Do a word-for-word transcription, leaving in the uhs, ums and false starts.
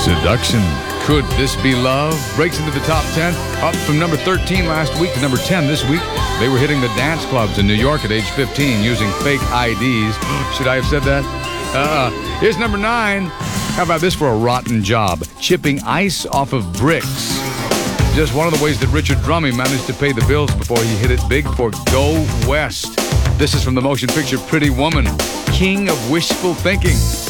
Seduction. Could This Be Love? Breaks into the top ten, up from number thirteen last week to number ten this week. They were hitting the dance clubs in New York at age fifteen using fake I Ds. Should I have said that? Uh, here's number nine. How about this for a rotten job? Chipping ice off of bricks. Just one of the ways that Richard Drummond managed to pay the bills before he hit it big for Go West. This is from the motion picture Pretty Woman, King of Wishful Thinking.